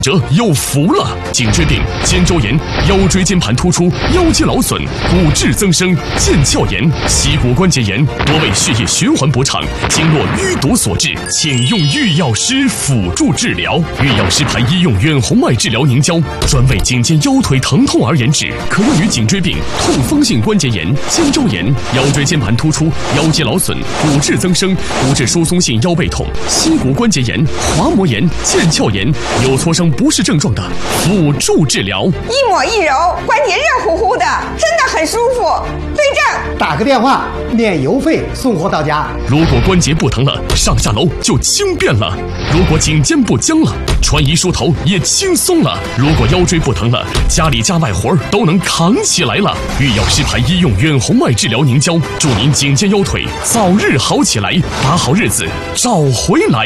这有福了！颈椎病、肩周炎、腰椎间盘突出、腰肌劳损、骨质增生、腱鞘炎、膝骨关节炎，多为血液循环不畅、经络淤堵所致，请用玉药师辅助治疗。玉药师牌医用远红外治疗凝胶，专为颈肩腰腿疼痛而研制，可用于颈椎病、痛风性关节炎、肩周炎、腰椎间盘突出、腰肌劳损、骨质增生、骨质疏松性腰背痛、膝骨关节炎、滑膜炎、腱鞘炎、有挫伤不适症状的辅助治疗， 一抹一揉，关节热乎乎的，真的很舒服。对症， 打个电话，免邮费送货到家。 如果关节不疼了，上下楼就轻便了；如果颈肩不僵了，穿衣梳头也轻松了；如果腰椎不疼了，家里家外活都能扛起来了。玉药师牌医用远红外治疗凝胶，祝您颈肩腰腿早日好起来，把好日子找回来。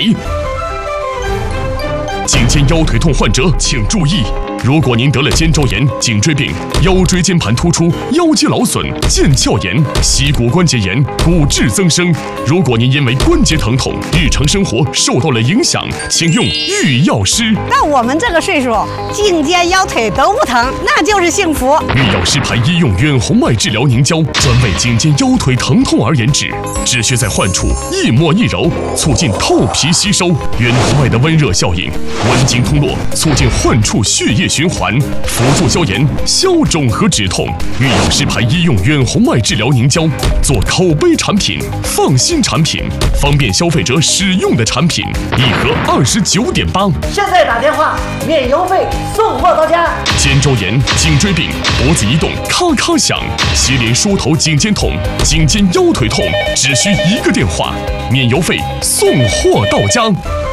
颈肩腰腿痛患者请注意，如果您得了肩周炎、颈椎病、腰椎间盘突出、腰肌劳损、腱鞘炎、膝骨关节炎、骨质增生，如果您因为关节疼痛，日常生活受到了影响，请用玉药师。 到我们这个岁数，颈肩腰腿都不疼，那就是幸福。 玉药师牌医用远红外治疗凝胶，专为颈肩腰腿疼痛而研制，只需在患处一抹一揉，促进透皮吸收。远红外的温热效应，温经通络，促进患处血液循环，辅助消炎、消肿和止痛。玉药师牌医用远红外治疗凝胶，做口碑产品、放心产品、方便消费者使用的产品，一盒29.8。 现在打电话，免邮费送货到家。 肩周炎、颈椎病、脖子移动咔咔响，接连梳头颈肩痛、颈肩腰腿痛，只需一个电话，免邮费送货到家。